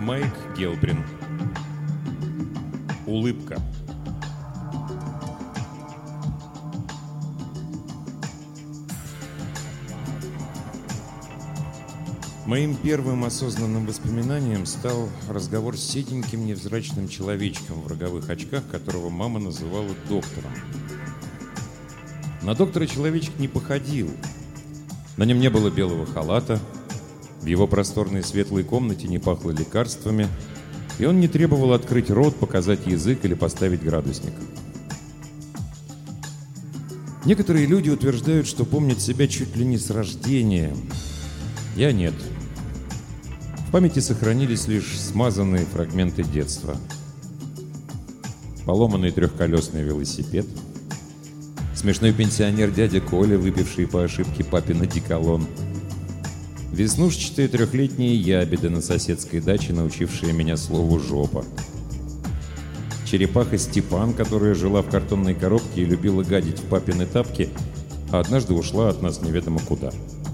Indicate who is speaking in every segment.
Speaker 1: Майк Гелбрин. Улыбка. Моим первым осознанным воспоминанием стал разговор с седеньким невзрачным человечком в роговых очках, которого мама называла доктором. На доктора человечек не походил. На нем не было белого халата, в его просторной светлой комнате не пахло лекарствами, и он не требовал открыть рот, показать язык или поставить градусник. Некоторые люди утверждают, что помнят себя чуть ли не с рождения. Я нет. В памяти сохранились лишь смазанные фрагменты детства. Поломанный трехколесный велосипед, смешной пенсионер дядя Коля, выпивший по ошибке папин одеколон, веснушчатые трехлетние ябеды на соседской даче, научившие меня слову «жопа», черепаха Степан, которая жила в картонной коробке и любила гадить в папины тапки, а однажды ушла от нас неведомо куда.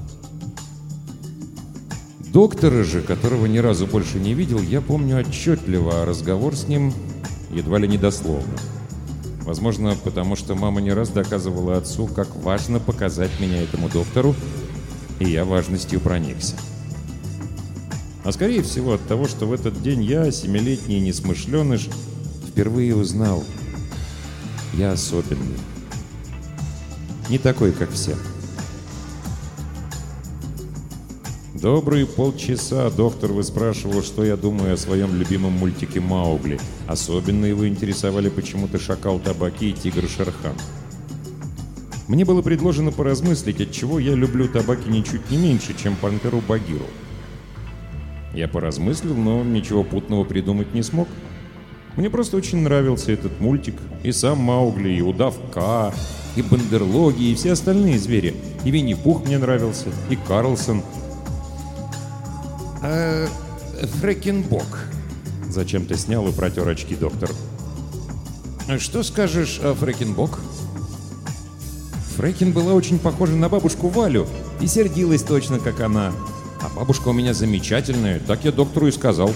Speaker 1: Доктора же, которого ни разу больше не видел, я помню отчетливо, а разговор с ним едва ли не дословно. Возможно, потому что мама не раз доказывала отцу, как важно показать меня этому доктору, и я важностью проникся. А скорее всего от того, что в этот день я, 7-летний несмышленыш, впервые узнал: я особенный. Не такой, как все. Добрые полчаса доктор выспрашивал, что я думаю о своем любимом мультике «Маугли». Особенно его интересовали почему-то шакал Табаки и тигр Шерхан. Мне было предложено поразмыслить, отчего я люблю Табаки ничуть не меньше, чем пантеру Багиру. Я поразмыслил, но ничего путного придумать не смог. Мне просто очень нравился этот мультик, и сам Маугли, и удав Ка, и бандерлоги, и все остальные звери. И Винни-Пух мне нравился, и Карлсон. Фрэкенбок. Зачем-то снял и протер очки доктор. Что скажешь о Фрэкенбок? Фрэкен была очень похожа на бабушку Валю и сердилась точно, как она. А бабушка у меня замечательная, так я доктору и сказал.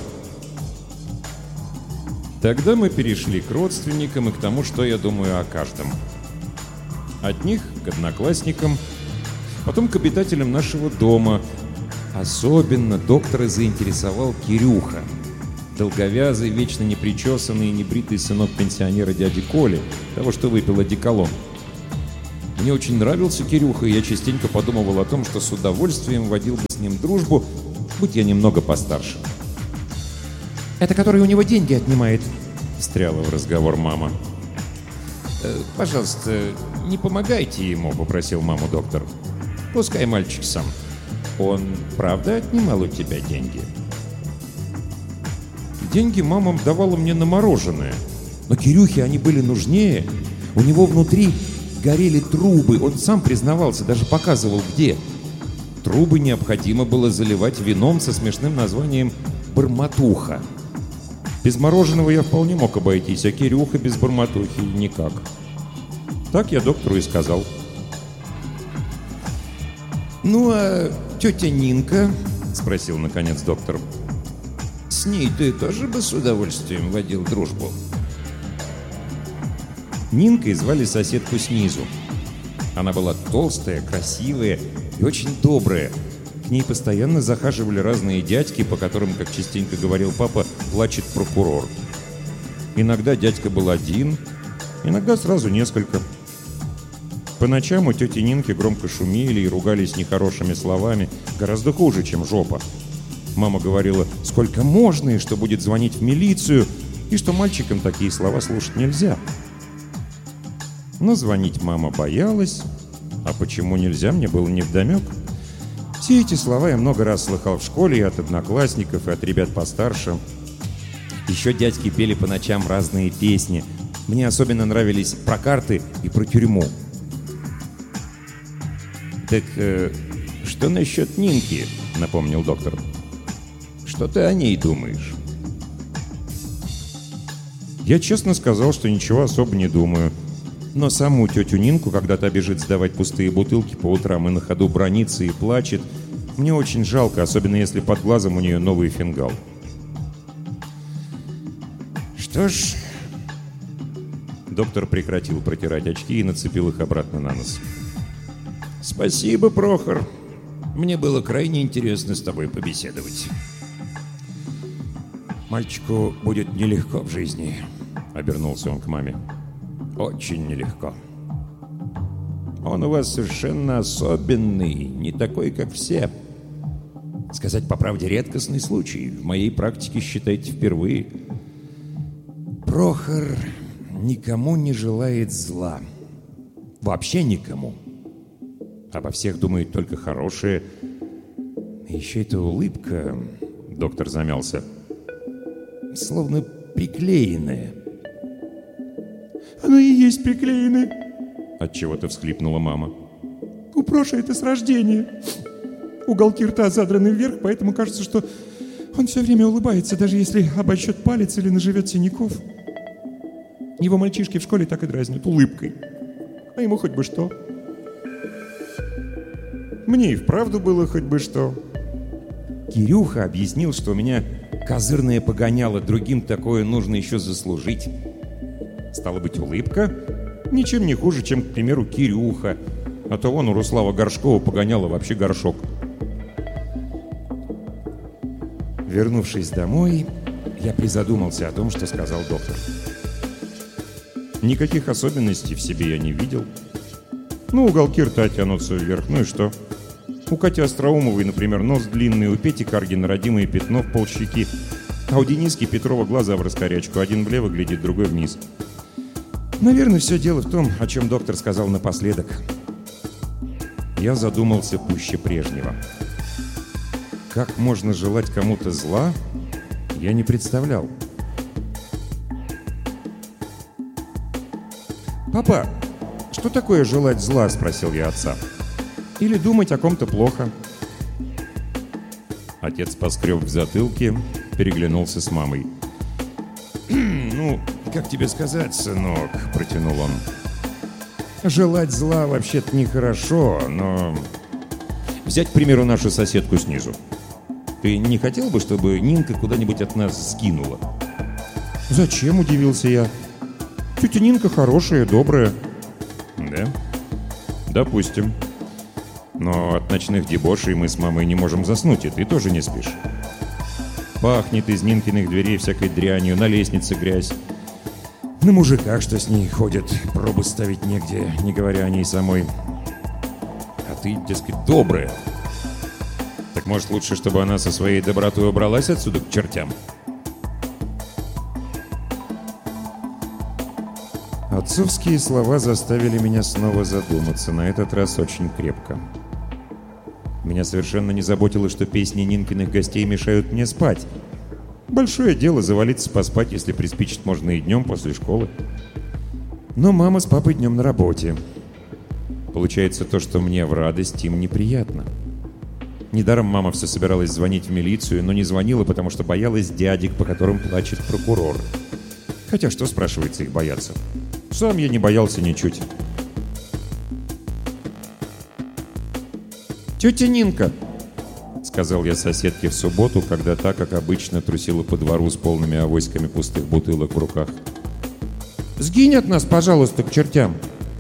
Speaker 1: Тогда мы перешли к родственникам и к тому, что я думаю о каждом. От них к одноклассникам, потом к обитателям нашего дома. Особенно доктора заинтересовал Кирюха, долговязый, вечно непричесанный и небритый сынок пенсионера дяди Коли, того, что выпил одеколон. Мне очень нравился Кирюха, и я частенько подумывал о том, что с удовольствием водил бы с ним дружбу, будь я немного постарше. «Это который у него деньги отнимает», — встряла в разговор мама. «Пожалуйста, не помогайте ему», — попросил маму доктор. «Пускай мальчик сам. Он правда отнимал у тебя деньги?» Деньги мама давала мне на мороженое, но Кирюхе они были нужнее. У него внутри горели трубы, он сам признавался, даже показывал где. Трубы необходимо было заливать вином со смешным названием «Бормотуха». Без мороженого я вполне мог обойтись, а Кирюха без бормотухи никак. Так я доктору и сказал. «Ну, а тетя Нинка?» — спросил наконец доктор. «С ней ты тоже бы с удовольствием водил дружбу?» Нинкой звали соседку снизу. Она была толстая, красивая и очень добрая. К ней постоянно захаживали разные дядьки, по которым, как частенько говорил папа, плачет прокурор. Иногда дядька был один, иногда сразу несколько. По ночам у тети Нинки громко шумели и ругались нехорошими словами, гораздо хуже, чем жопа. Мама говорила, сколько можно, и что будет звонить в милицию, и что мальчикам такие слова слушать нельзя. Но звонить мама боялась, а почему нельзя, мне было невдомек. Все эти слова я много раз слыхал в школе и от одноклассников, и от ребят постарше. Еще дядьки пели по ночам разные песни. Мне особенно нравились про карты и про тюрьму. «Так что насчет Нинки?» — напомнил доктор. «Что ты о ней думаешь?» Я честно сказал, что ничего особо не думаю. Но саму тетю Нинку, когда та бежит сдавать пустые бутылки по утрам и на ходу бронится и плачет, мне очень жалко, особенно если под глазом у нее новый фингал. Что ж... Доктор прекратил протирать очки и нацепил их обратно на нос. «Спасибо, Прохор. Мне было крайне интересно с тобой побеседовать». «Мальчику будет нелегко в жизни», — обернулся он к маме. «Очень нелегко. Он у вас совершенно особенный, не такой, как все. Сказать по правде, редкостный случай. В моей практике, считайте, впервые. Прохор никому не желает зла. Вообще никому. Обо всех думает только хорошее. И еще эта улыбка, доктор замялся, словно приклеенная.
Speaker 2: Оно и есть приклеенное.
Speaker 1: Отчего-то всхлипнула мама.
Speaker 2: У Проши это с рождения. Уголки рта задраны вверх, поэтому кажется, что он все время улыбается, даже если обожжет палец или наживет синяков. Его мальчишки в школе так и дразнят улыбкой. А ему хоть бы что. Мне и вправду было хоть бы что.
Speaker 1: Кирюха объяснил, что у меня козырное погоняло, другим такое нужно еще заслужить. Стало быть, улыбка ничем не хуже, чем, к примеру, Кирюха. А то вон у Руслава Горшкова погоняло вообще горшок. Вернувшись домой, я призадумался о том, что сказал доктор. Никаких особенностей в себе я не видел. Ну, уголки рта тянутся вверх, ну и что? У Кати Остроумовой, например, нос длинный, у Пети Каргина родимое пятно в полщеки, а у Дениски Петрова глаза в раскорячку, один влево глядит, другой вниз. Наверное, все дело в том, о чем доктор сказал напоследок. Я задумался пуще прежнего. Как можно желать кому-то зла, я не представлял. «Папа, что такое желать зла?» – спросил я отца. «Или думать о ком-то плохо?» Отец поскреб в затылке, переглянулся с мамой. «Ну, как тебе сказать, сынок?» – протянул он. «Желать зла вообще-то нехорошо, но... Взять, к примеру, нашу соседку снизу. Ты не хотел бы, чтобы Нинка куда-нибудь от нас сгинула?» «Зачем?» – удивился я. «Тетя Нинка хорошая, добрая». «Да? Допустим. Но от ночных дебошей мы с мамой не можем заснуть, и ты тоже не спишь. Пахнет из Нинкиных дверей всякой дрянью, на лестнице грязь. На мужиках, что с ней ходят, пробы ставить негде, не говоря о ней самой. А ты, дескать, добрая. Так может, лучше, чтобы она со своей добротой убралась отсюда к чертям?» Отцовские слова заставили меня снова задуматься, на этот раз очень крепко. Меня совершенно не заботило, что песни Нинкиных гостей мешают мне спать. Большое дело завалиться поспать, если приспичит можно и днем после школы. Но мама с папой днем на работе. Получается, то, что мне в радость, им неприятно. Недаром мама все собиралась звонить в милицию, но не звонила, потому что боялась дядек, по которым плачет прокурор. Хотя что, спрашивается, их бояться? Сам я не боялся ничуть. «Тетя Нинка», — сказал я соседке в субботу, когда та, как обычно, трусила по двору с полными авоськами пустых бутылок в руках. «Сгинь от нас, пожалуйста, к чертям».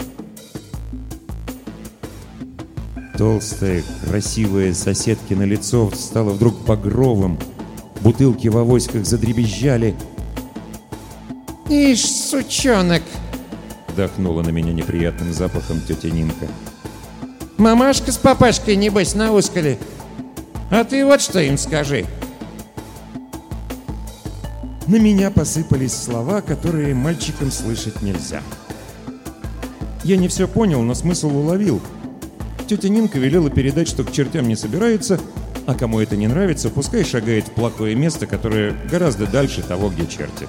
Speaker 1: Толстое, красивое соседкино лицо стало вдруг багровым. Бутылки в авоськах задребезжали.
Speaker 3: «Ишь, сучонок!»
Speaker 1: — вдохнула на меня неприятным запахом тетя Нинка.
Speaker 3: «Мамашка с папашкой, небось, наускали. А ты вот что им скажи».
Speaker 1: На меня посыпались слова, которые мальчикам слышать нельзя. Я не все понял, но смысл уловил. Тетя Нинка велела передать, что к чертям не собирается, а кому это не нравится, пускай шагает в плохое место, которое гораздо дальше того, где черти.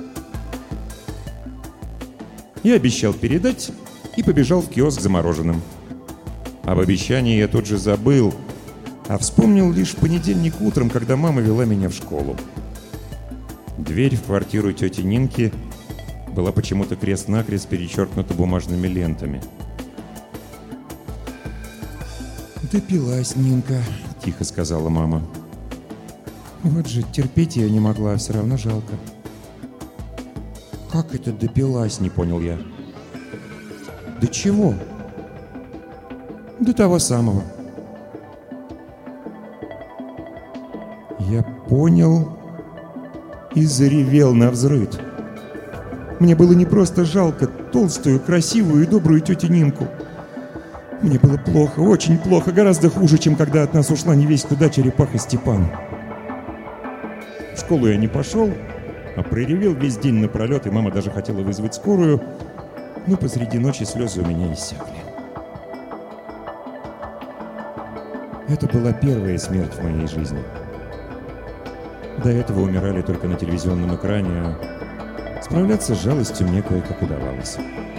Speaker 1: Я обещал передать и побежал в киоск за мороженым. Об обещании я тут же забыл, а вспомнил лишь в понедельник утром, когда мама вела меня в школу. Дверь в квартиру тети Нинки была почему-то крест-накрест перечеркнута бумажными лентами. «Допилась, Нинка», — тихо сказала мама. «Вот же терпеть ее не могла, все равно жалко». Как это допилась, не понял я. До чего?
Speaker 2: До того самого. Я понял и заревел навзрыд. Мне было не просто жалко толстую, красивую и добрую тетю Нинку. Мне было плохо, очень плохо, гораздо хуже, чем когда от нас ушла невесть куда черепаха Степан. В школу я не пошел, а проревел весь день напролет, и мама даже хотела вызвать скорую, но посреди ночи слезы у меня иссякли. Это была первая смерть в моей жизни. До этого умирали только на телевизионном экране, а справляться с жалостью мне кое-как удавалось.